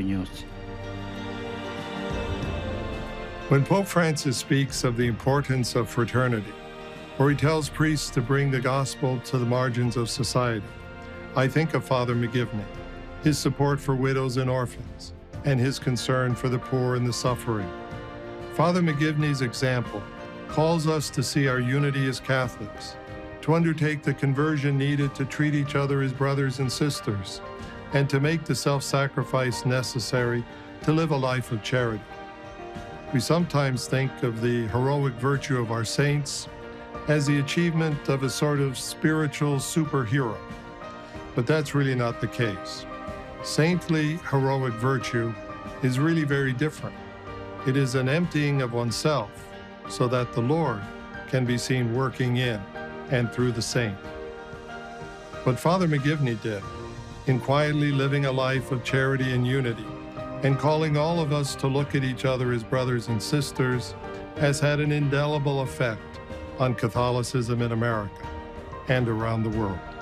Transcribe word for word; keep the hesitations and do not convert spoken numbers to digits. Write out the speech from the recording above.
agnos. When Pope Francis speaks of the importance of fraternity, or he tells priests to bring the gospel to the margins of society, I think of Father McGivney, his support for widows and orphans, and his concern for the poor and the suffering. Father McGivney's example calls us to see our unity as Catholics, to undertake the conversion needed to treat each other as brothers and sisters, and to make the self-sacrifice necessary to live a life of charity. We sometimes think of the heroic virtue of our saints as the achievement of a sort of spiritual superhero, but that's really not the case. Saintly heroic virtue is really very different. It is an emptying of oneself so that the Lord can be seen working in and through the saint. What Father McGivney did in quietly living a life of charity and unity and calling all of us to look at each other as brothers and sisters has had an indelible effect on Catholicism in America and around the world.